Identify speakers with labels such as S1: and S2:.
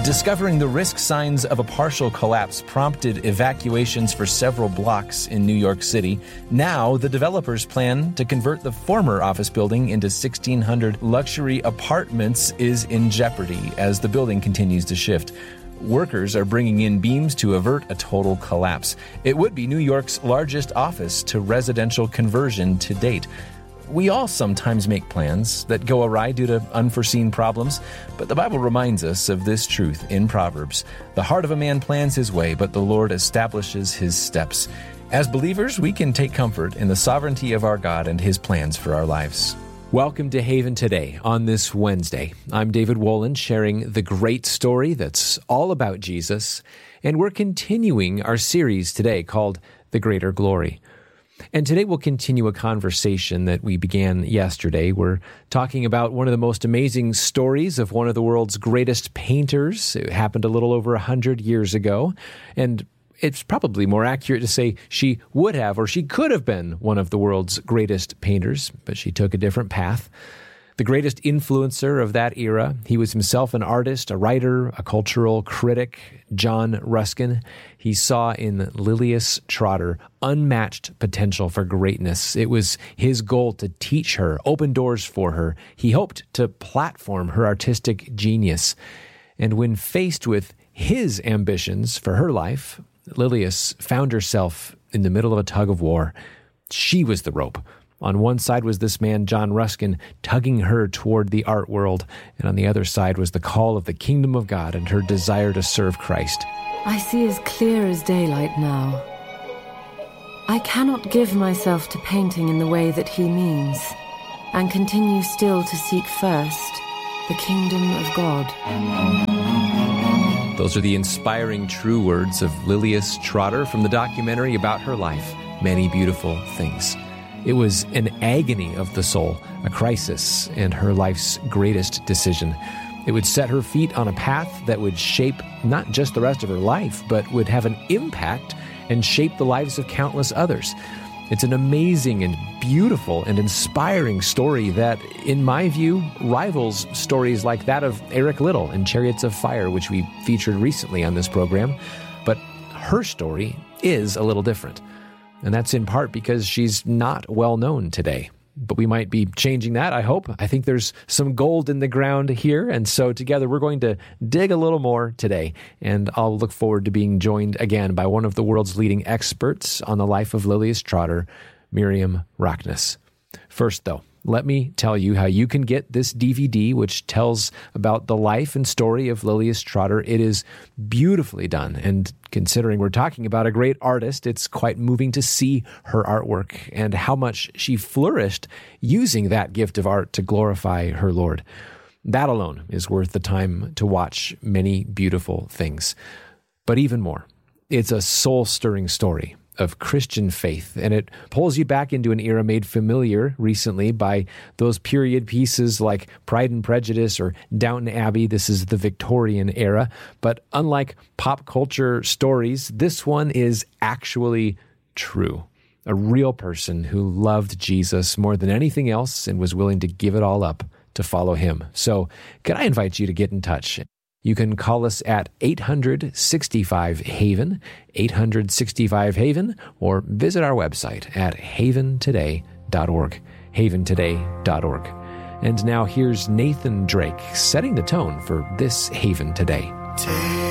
S1: Discovering the risk signs of a partial collapse prompted evacuations for several blocks in New York City. Now, the developers' plan to convert the former office building into 1,600 luxury apartments is in jeopardy as the building continues to shift. Workers are bringing in beams to avert a total collapse. It would be New York's largest office to residential conversion to date. We all sometimes make plans that go awry due to unforeseen problems, but the Bible reminds us of this truth in Proverbs. The heart of a man plans his way, but the Lord establishes his steps. As believers, we can take comfort in the sovereignty of our God and his plans for our lives. Welcome to Haven Today on this Wednesday. I'm David Wolin, sharing the great story that's all about Jesus, and we're continuing our series today called The Greater Glory. And today we'll continue a conversation that we began yesterday. We're talking about one of the most amazing stories of one of the world's greatest painters. It happened a little over 100 years ago, and it's probably more accurate to say she would have or she could have been one of the world's greatest painters, but she took a different path. The greatest influencer of that era, he was himself an artist, a writer, a cultural critic, John Ruskin. He saw in Lilias Trotter unmatched potential for greatness. It was his goal to teach her, open doors for her. He hoped to platform her artistic genius. And when faced with his ambitions for her life, Lilias found herself in the middle of a tug of war. She was the rope. On one side was this man, John Ruskin, tugging her toward the art world, and on the other side was the call of the kingdom of God and her desire to serve Christ.
S2: I see as clear as daylight now. I cannot give myself to painting in the way that he means, and continue still to seek first the kingdom of God.
S1: Those are the inspiring true words of Lilias Trotter from the documentary about her life, Many Beautiful Things. It was an agony of the soul, a crisis, and her life's greatest decision. It would set her feet on a path that would shape not just the rest of her life, but would have an impact and shape the lives of countless others. It's an amazing and beautiful and inspiring story that, in my view, rivals stories like that of Eric Liddell in Chariots of Fire, which we featured recently on this program. But her story is a little different. And that's in part because she's not well known today. But we might be changing that, I hope. I think there's some gold in the ground here. And so together we're going to dig a little more today. And I'll look forward to being joined again by one of the world's leading experts on the life of Lilias Trotter, Miriam Rockness. First, though, let me tell you how you can get this DVD, which tells about the life and story of Lilias Trotter. It is beautifully done, and considering we're talking about a great artist, it's quite moving to see her artwork and how much she flourished using that gift of art to glorify her Lord. That alone is worth the time to watch Many Beautiful Things. But even more, it's a soul-stirring story of Christian faith, and it pulls you back into an era made familiar recently by those period pieces like Pride and Prejudice or Downton Abbey. This is the Victorian era, but unlike pop culture stories, this one is actually true. A real person who loved Jesus more than anything else and was willing to give it all up to follow him. So, can I invite you to get in touch? You can call us at 865-HAVEN, 865-HAVEN, or visit our website at haventoday.org, haventoday.org. And now here's Nathan Drake setting the tone for this Haven Today.